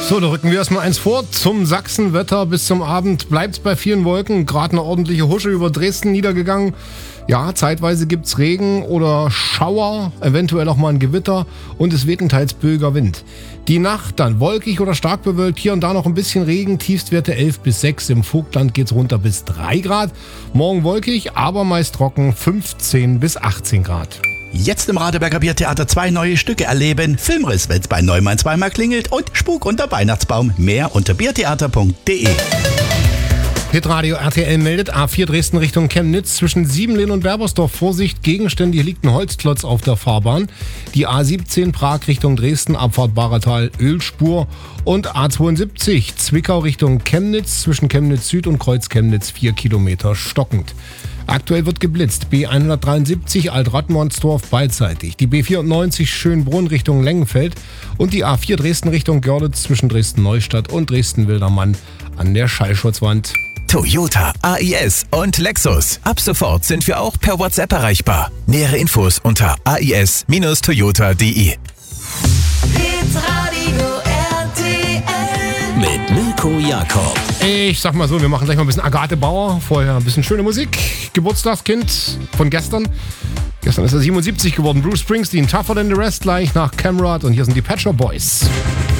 So, da rücken wir erstmal eins vor. Zum Sachsenwetter bis zum Abend bleibt es bei vielen Wolken. Gerade eine ordentliche Husche über Dresden niedergegangen. Ja, zeitweise gibt es Regen oder Schauer, eventuell auch mal ein Gewitter und es weht ein teils böiger Wind. Die Nacht dann wolkig oder stark bewölkt, hier und da noch ein bisschen Regen, Tiefstwerte 11 bis 6. Im Vogtland geht's runter bis 3 Grad. Morgen wolkig, aber meist trocken, 15 bis 18 Grad. Jetzt im Radeberger Biertheater 2 neue Stücke erleben. Filmriss, wenn's bei Neumann zweimal klingelt und Spuk unter Weihnachtsbaum. Mehr unter biertheater.de. Hitradio RTL meldet, A4 Dresden Richtung Chemnitz zwischen Siebenlehn und Werbersdorf. Vorsicht, gegenständig liegt ein Holzklotz auf der Fahrbahn. Die A17 Prag Richtung Dresden, Abfahrt Bahratal, Ölspur. Und A72 Zwickau Richtung Chemnitz zwischen Chemnitz Süd und Kreuz Chemnitz 4 Kilometer stockend. Aktuell wird geblitzt. B173 Alt-Radmondsdorf beidseitig. Die B94 Schönbrunn Richtung Lengenfeld und die A4 Dresden Richtung Görlitz zwischen Dresden-Neustadt und Dresden-Wildermann an der Schallschutzwand. Toyota, AIS und Lexus. Ab sofort sind wir auch per WhatsApp erreichbar. Nähere Infos unter ais-toyota.de. Mit Mirko Jakob. Ich sag mal so, wir machen gleich mal ein bisschen Agathe Bauer. Vorher ein bisschen schöne Musik. Geburtstagskind von gestern. Gestern ist er 77 geworden. Bruce Springsteen, Tougher Than The Rest, gleich nach Camrad. Und hier sind die Pet Shop Boys.